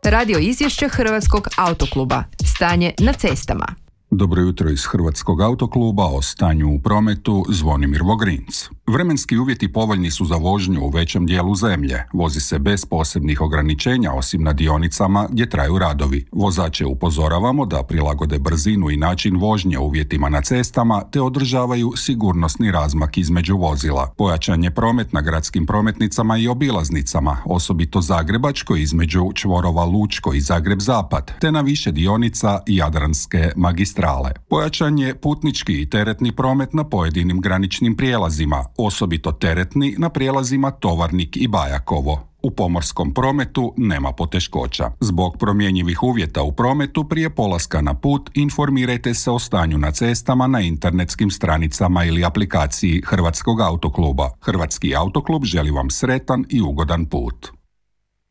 Radio izvješće Hrvatskog autokluba. Stanje na cestama. Dobro jutro iz Hrvatskog autokluba, o stanju u prometu Zvonimir Vogrinc. Vremenski uvjeti povoljni su za vožnju u većem dijelu zemlje. Vozi se bez posebnih ograničenja osim na dionicama gdje traju radovi. Vozače upozoravamo da prilagode brzinu i način vožnje uvjetima na cestama te održavaju sigurnosni razmak između vozila. Pojačan je promet na gradskim prometnicama i obilaznicama, osobito zagrebačkoj između čvorova Lučko i Zagreb Zapad, te na više dionica Jadranske magistrale. Pojačan je putnički i teretni promet na pojedinim graničnim prijelazima, osobito teretni na prijelazima Tovarnik i Bajakovo. U pomorskom prometu nema poteškoća. Zbog promjenjivih uvjeta u prometu prije polaska na put informirajte se o stanju na cestama na internetskim stranicama ili aplikaciji Hrvatskog autokluba. Hrvatski autoklub želi vam sretan i ugodan put.